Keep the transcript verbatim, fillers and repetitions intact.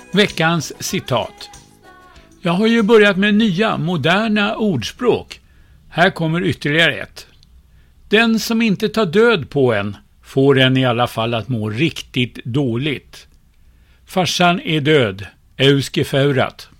Veckans citat. Jag har ju börjat med nya, moderna ordspråk. Här kommer ytterligare ett. Den som inte tar död på en får en i alla fall att må riktigt dåligt. Farsan är död. Euske feurat.